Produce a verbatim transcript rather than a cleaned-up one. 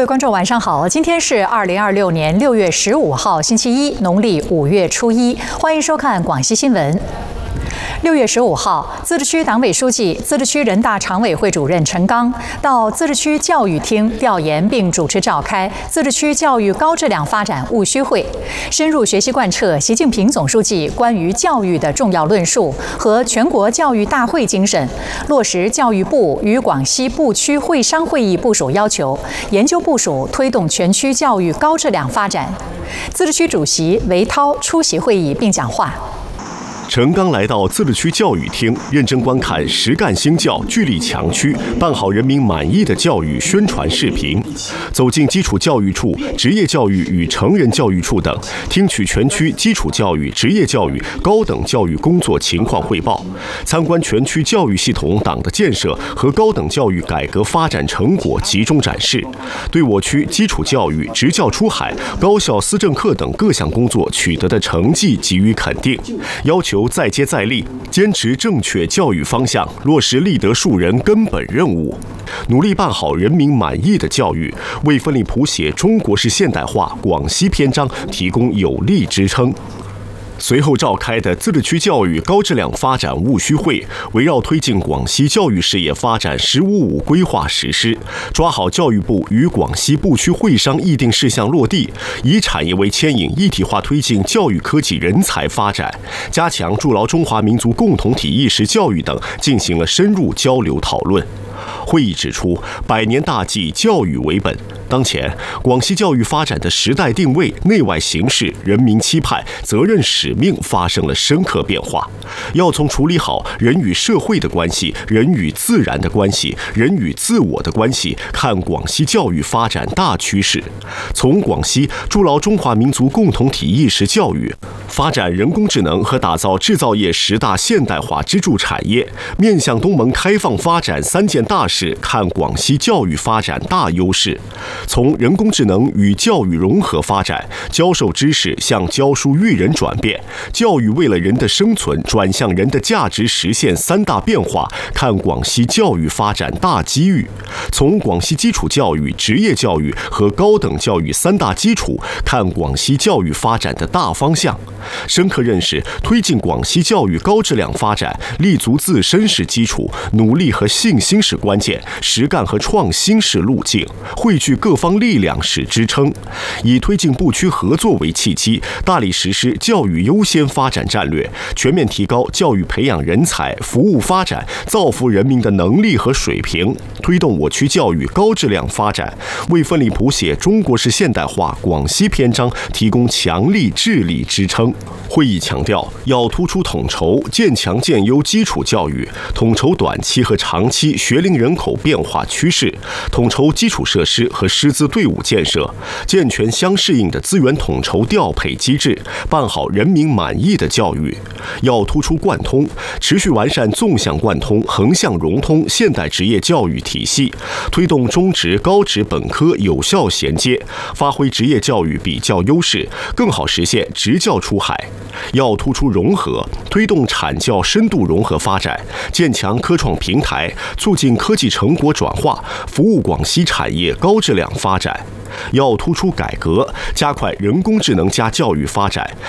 位观众，晚上好！今天是二零二六年六月十五号，星期一，农历五月初一。欢迎收看广西新闻。六月十五号，自治区党委书记、自治区人大常委会主任陈刚到自治区教育厅调研并主持召开自治区教育高质量发展务虚会，深入学习贯彻习近平总书记关于教育的重要论述和全国教育大会精神，落实教育部与广西部区会商会议部署要求，研究部署推动全区教育高质量发展。自治区主席韦涛出席会议并讲话。 陈刚来到自治区教育厅，认真观看实干兴教、聚力强区、办好人民满意的教育宣传视频，走进基础教育处、职业教育与成人教育处等，听取全区基础教育、职业教育、高等教育工作情况汇报，参观全区教育系统党的建设和高等教育改革发展成果集中展示，对我区基础教育、职教出海、高校思政课等各项工作取得的成绩给予肯定，要求再接再厉，坚持正确教育方向，落实立德树人根本任务，努力办好人民满意的教育，为奋力谱写中国式现代化广西篇章提供有力支撑。随后召开的自治区教育高质量发展务虚会，围绕推进广西教育事业发展“十五五”规划实施，抓好教育部与广西部区会商议定事项落地，以产业为牵引，一体化推进教育科技人才发展，加强筑牢中华民族共同体意识教育等进行了深入交流讨论。会议指出，百年大计，教育为本。当前，广西教育发展的时代定位、内外形势、人民期盼、责任使命发生了深刻变化。要从处理好人与社会的关系、人与自然的关系、人与自我的关系，看广西教育发展大趋势；从广西筑牢中华民族共同体意识教育，发展人工智能和打造制造业十大现代化支柱产业，面向东盟开放发展三件大事，看广西教育发展大优势。从人工智能与教育融合发展，教授知识向教书育人转变，教育为了人的生存转向人的价值实现三大变化，看广西教育发展大机遇。从广西基础教育、职业教育和高等教育三大基础，看广西教育发展的大方向。深刻认识推进广西教育高质量发展，立足自身是基础，努力和信心是关键，实干和创新是路径，汇聚各方力量是支撑，以推进部区合作为契机，大力实施教育优先发展战略，全面提高教育培养人才、服务发展、造福人民的能力和水平，推动我区教育高质量发展，为奋力谱写中国式现代化广西篇章提供强力智力支撑。会议强调，要突出统筹，建强建优基础教育，统筹短期和长期学龄人口变化趋势，统筹基础设施和师资队伍建设，健全相适应的资源统筹调配机制，办好人民满意的教育。要突出贯通，持续完善纵向贯通、横向融通现代职业教育体系，推动中职、高职本科有效衔接，发挥职业教育比较优势，更好实现职教出海。要突出融合，推动产教深度融合发展，建强科创平台，促进科技成果转化，服务广西产业高质量发展。要突出改革，加快人工智能加教育发展，